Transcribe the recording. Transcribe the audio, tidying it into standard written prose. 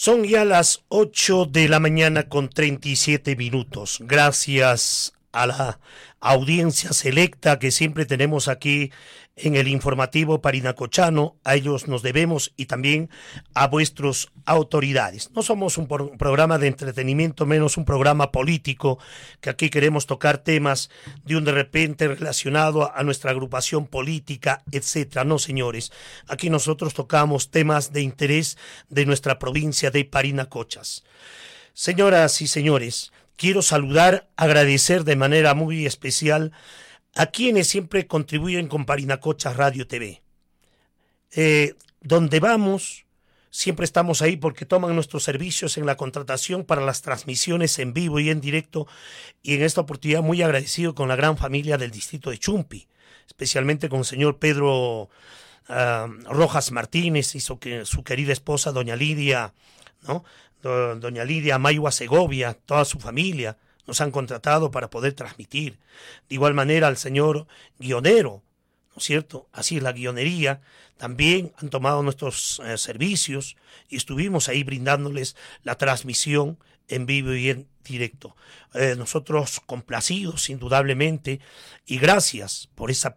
Son ya las 8 de la mañana con 37 minutos. Gracias a la audiencia selecta que siempre tenemos aquí en el informativo parinacochano, a ellos nos debemos y también a vuestras autoridades. No somos un programa de entretenimiento, menos un programa político, que aquí queremos tocar temas de repente relacionado a nuestra agrupación política, etcétera. No, señores, aquí nosotros tocamos temas de interés de nuestra provincia de Parinacochas. Señoras y señores, quiero saludar, agradecer de manera muy especial a quienes siempre contribuyen con Parinacochas Radio TV. Donde vamos, siempre estamos ahí porque toman nuestros servicios en la contratación para las transmisiones en vivo y en directo, y en esta oportunidad muy agradecido con la gran familia del distrito de Chumpi, especialmente con el señor Pedro Rojas Martínez y su querida esposa doña Lidia, ¿no? Doña Lidia Mayua Segovia, toda su familia nos han contratado para poder transmitir. De igual manera al señor guionero, ¿no es cierto? Así es la guionería, también han tomado nuestros servicios y estuvimos ahí brindándoles la transmisión en vivo y en directo. Nosotros complacidos indudablemente, y gracias por esa